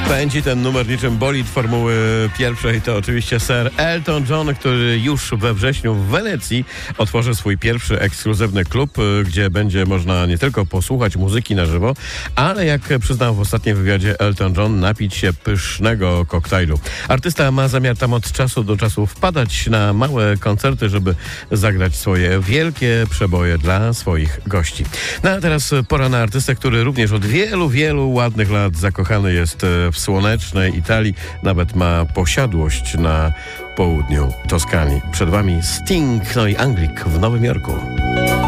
Pędzi ten numer niczym bolid Formuły pierwszej. To oczywiście Sir Elton John, który już we wrześniu w Wenecji otworzy swój pierwszy ekskluzywny klub, gdzie będzie można nie tylko posłuchać muzyki na żywo, ale jak przyznał w ostatnim wywiadzie Elton John, napić się pysznego koktajlu. Artysta ma zamiar tam od czasu do czasu wpadać na małe koncerty, żeby zagrać swoje wielkie przeboje dla swoich gości. No a teraz pora na artystę, który również od wielu, wielu ładnych lat zakochany jest w słonecznej Italii. Nawet ma posiadłość na południu Toskanii. Przed wami Sting, no i Anglik w Nowym Jorku.